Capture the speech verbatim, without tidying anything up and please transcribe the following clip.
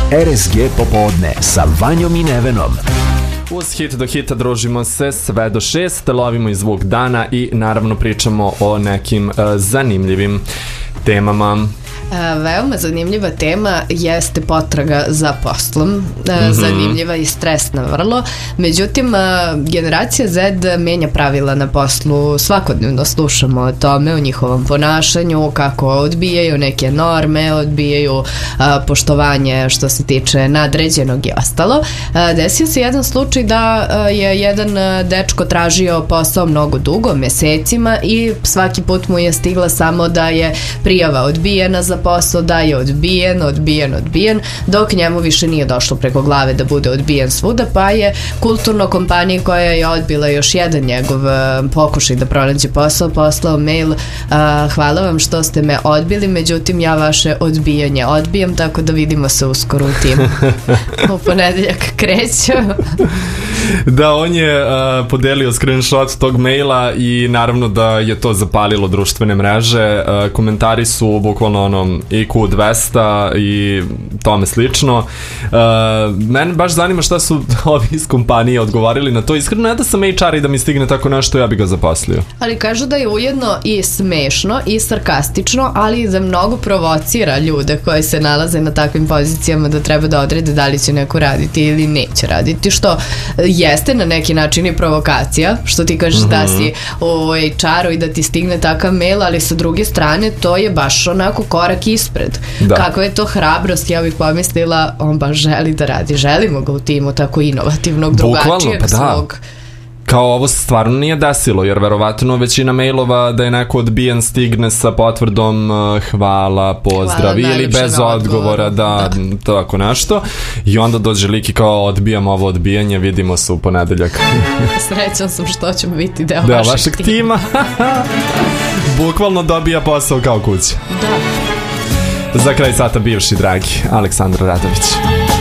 R S G popodne sa Vanjom i Nevenom. Uz hit do hita družimo se sve do šest, lovimo i zvuk dana i naravno pričamo o nekim uh, zanimljivim temama. E, veoma zanimljiva tema jeste potraga za poslom. E, mm-hmm. Zanimljiva i stresna vrlo. Međutim, generacija Z menja pravila na poslu. Svakodnevno slušamo o tome, o njihovom ponašanju, kako odbijaju neke norme, odbijaju a, poštovanje što se tiče nadređenog i ostalo. A, desio se jedan slučaj da a, je jedan a, dečko tražio posao mnogo dugo, mesecima, i svaki put mu je stigla samo da je prijava odbijena za posao, da je odbijen, odbijen, odbijen, dok njemu više nije došlo preko glave da bude odbijen svuda, pa je kulturno kompaniji koja je odbila još jedan njegov uh, pokušaj da pronađe posao poslao mail: uh, hvala vam što ste me odbili, međutim ja vaše odbijanje odbijam, tako da vidimo se uskoro u timu. U ponedeljak kreću. Da, on je uh, podelio screenshot tog maila i naravno da je to zapalilo društvene mreže. Uh, komentari su bukvalno ono I Q dvesta i tome slično. Uh, mene baš zanima šta su ovi iz kompanije odgovarili na to. Iskreno, ne da sam H R i da mi stigne tako nešto, ja bi ga zaposlio. Ali kažu da je ujedno i smešno i sarkastično, ali da mnogo provocira ljude koji se nalaze na takvim pozicijama da treba da odrede da li će neko raditi ili neće raditi, što jeste na neki način i provokacija, što ti kažeš mm-hmm. da si u H R-u i da ti stigne takav mail, ali sa druge strane to je baš onako korak ispred. Da. Kako je to hrabrost, ja bih pomislila, on baš želi da radi, želimo ga u timu tako inovativnog, drugačijeg pa svog. Da. Kao ovo se stvarno nije desilo, jer verovatno većina mailova da je neko odbijen stigne sa potvrdom uh, hvala, pozdrav, hvala, ili bez odgovora, da, da, tako nešto. I onda dođe lik i kao odbijam ovo odbijanje, vidimo se u ponedeljak. Srećan sam što ću biti deo, deo vašeg, vašeg tima. tima. Bukvalno dobija posao kao kuća. Da. Za kraj sata bivši dragi Aleksandar Radović.